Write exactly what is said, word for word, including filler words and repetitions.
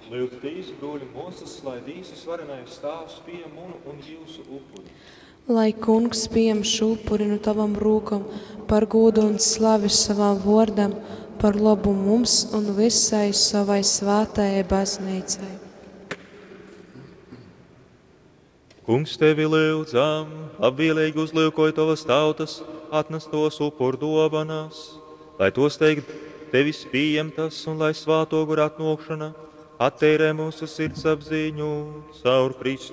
Lūdzu, tīs, broļi, mūsas, lai vīsus varenais stāvs pie munu un jūsu upuri. Lai kungs pieņem šo upuri no tavam rūkam, par godu un slavi savam vārdam, par labu mums un visai savai svētajai baznīcai. Kungs tevi lūdzam, apvielīgi uzlūkoj tavas tautas, atnestos upur dovanas, lai tos teikt tevis pieņemtas un lai svāto gur atnokšana attērē mūsu sirdsapziņu caur Kristu